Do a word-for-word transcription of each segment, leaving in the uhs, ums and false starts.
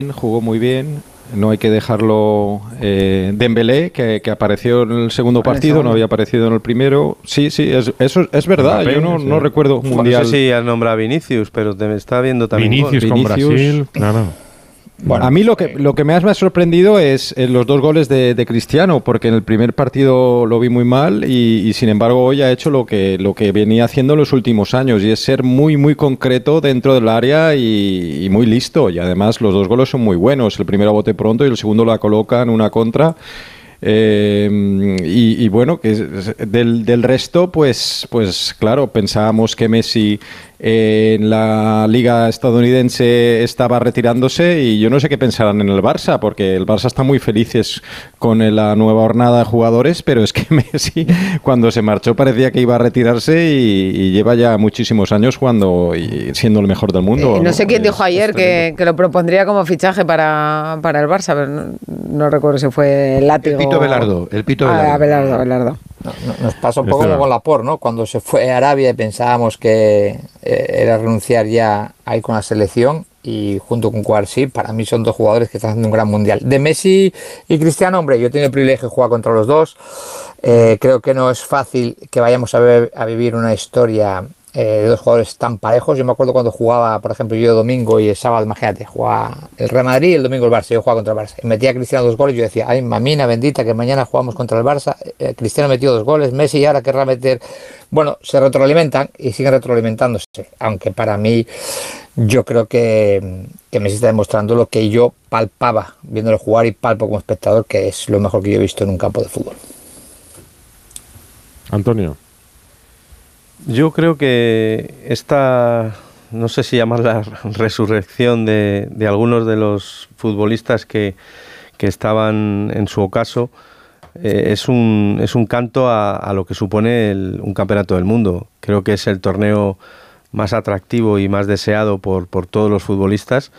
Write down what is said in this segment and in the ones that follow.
jugó muy bien. No hay que dejarlo. eh, Dembélé, que, que apareció en el segundo partido, no había aparecido en el primero. Sí, sí, es, eso es verdad. Mbappé, Yo no, sí. no recuerdo un mundial. No sé si has nombrado a Vinicius, pero te está viendo también. Vinicius con Vinicius. Brasil, claro. Bueno, a mí lo que, lo que más me ha sorprendido es eh, los dos goles de, de Cristiano, porque en el primer partido lo vi muy mal y, y sin embargo hoy ha hecho lo que, lo que venía haciendo en los últimos años, y es ser muy muy concreto dentro del área y, y muy listo, y además los dos goles son muy buenos, el primero a bote pronto y el segundo la coloca en una contra. Eh, y, y bueno, que es- del, del resto, pues, pues claro, pensábamos que Messi eh, en la liga estadounidense estaba retirándose, y yo no sé qué pensarán en el Barça, porque el Barça está muy felices con el- la nueva hornada de jugadores, pero es que Messi cuando se marchó parecía que iba a retirarse, y, y lleva ya muchísimos años jugando y siendo el mejor del mundo. Eh, no sé quién Es- dijo es ayer que, tremendo. que lo propondría como fichaje para, para el Barça, pero no, no recuerdo si fue el látigo. El Pito Velardo, el Pito Ah, Velardo. Belardo, Belardo. no- no- nos pasó un Es poco verdad. como con Laporte, ¿no? Cuando se fue a Arabia y pensábamos que eh, era renunciar ya a ir con la selección, y junto con Cuarsí, para mí son dos jugadores que están haciendo un gran mundial. De Messi y Cristiano, hombre, yo he tenido el privilegio de jugar contra los dos. Eh, creo que no es fácil que vayamos a, ver, a vivir una historia eh, de dos jugadores tan parejos. Yo me acuerdo cuando jugaba, por ejemplo, yo domingo y el sábado, imagínate, jugaba el Real Madrid y el domingo el Barça. Yo jugaba contra el Barça y metía a Cristiano dos goles. Yo decía, ay, mamina bendita, que mañana jugamos contra el Barça. Eh, Cristiano metió dos goles, Messi ahora querrá meter. Bueno, se retroalimentan y siguen retroalimentándose. Aunque para mí, yo creo que, que Messi está demostrando lo que yo palpaba viéndolo jugar y palpo como espectador, que es lo mejor que yo he visto en un campo de fútbol. Antonio. Yo creo que esta, no sé si llamarla resurrección de, de algunos de los futbolistas que, que estaban en su ocaso, eh, es, un, es un canto a, a lo que supone el, un campeonato del mundo. Creo que es el torneo más atractivo y más deseado por, por todos los futbolistas.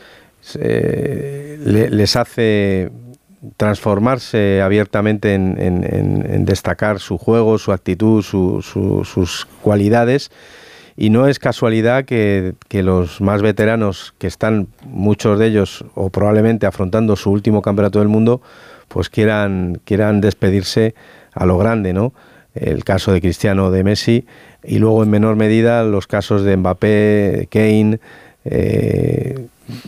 Eh, le, les hace transformarse abiertamente en, en, en, en destacar su juego, su actitud, su, su, sus cualidades, y no es casualidad que, que los más veteranos, que están muchos de ellos o probablemente afrontando su último campeonato del mundo, pues quieran, quieran despedirse a lo grande, ¿no? El caso de Cristiano, de Messi, y luego en menor medida los casos de Mbappé, Kane, eh,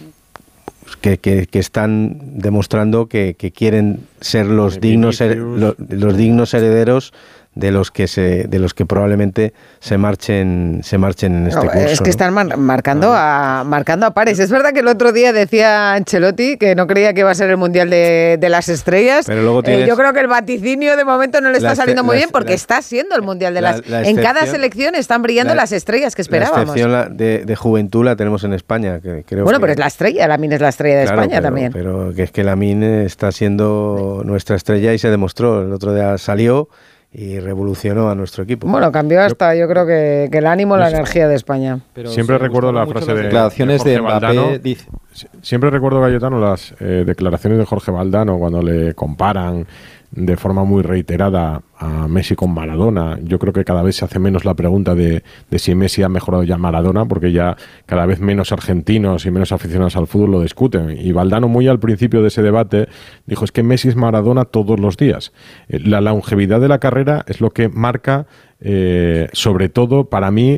Que, que, que están demostrando que, que quieren ser los dignos, her, lo, los dignos herederos de los que se de los que probablemente se marchen se marchen en este No, curso. es que ¿no? están mar marcando a marcando a pares. Es verdad que el otro día decía Ancelotti que no creía que iba a ser el Mundial de, de las Estrellas. Pero luego eh, tienes yo creo que el vaticinio de momento no le está la saliendo este- muy la bien, este- porque la- está siendo el Mundial de la- las... la en cada excepción- selección están brillando la- las estrellas que La esperábamos. excepción la- de, de juventud la tenemos en España, que creo Bueno, que, pero es la estrella, Lamine es la estrella de claro, España pero, también. Pero que es que Lamine está siendo nuestra estrella y se demostró. El otro día salió y revolucionó a nuestro equipo. Bueno, cambió hasta yo creo que, que el ánimo, la No sé. energía de España. Pero Siempre sí, me recuerdo gustaron la mucho frase las de- declaraciones de de, Jorge Mbappé. Valdano. Dice, Siempre recuerdo, Cayetano, las eh, declaraciones de Jorge Valdano cuando le comparan de forma muy reiterada a Messi con Maradona. Yo creo que cada vez se hace menos la pregunta de, de si Messi ha mejorado ya Maradona, porque ya cada vez menos argentinos y menos aficionados al fútbol lo discuten. Y Valdano, muy al principio de ese debate, dijo, es que Messi es Maradona todos los días. Eh, La longevidad de la carrera es lo que marca, eh, sobre todo para mí,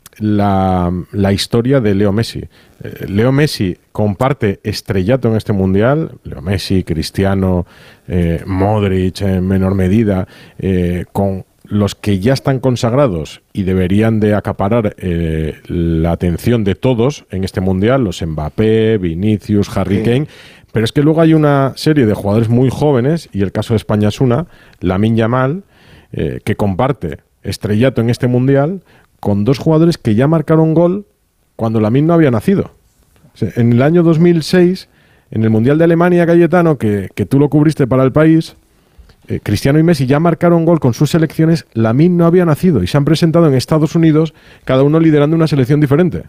la, la historia de Leo Messi. Eh, Leo Messi comparte estrellato en este mundial, Leo Messi, Cristiano, eh, Modric en menor medida, eh, con los que ya están consagrados y deberían de acaparar eh, la atención de todos en este mundial, los Mbappé, Vinicius, Harry Sí. Kane. Pero es que luego hay una serie de jugadores muy jóvenes, y el caso de España es una, Lamine Yamal, eh, que comparte estrellato en este mundial con dos jugadores que ya marcaron gol cuando Lamine no había nacido. O sea, en el año dos mil seis, en el Mundial de Alemania, Cayetano, que, que tú lo cubriste para El País, eh, Cristiano y Messi ya marcaron gol con sus selecciones, Lamine no había nacido y se han presentado en Estados Unidos, cada uno liderando una selección diferente.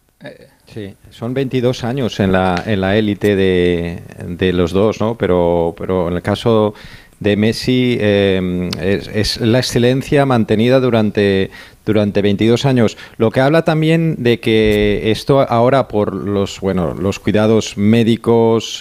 Sí, son veintidós años en la en la élite de, de los dos, ¿no? Pero, pero en el caso de Messi eh, es, es la excelencia mantenida durante durante veintidós años, lo que habla también de que esto ahora por los bueno los cuidados médicos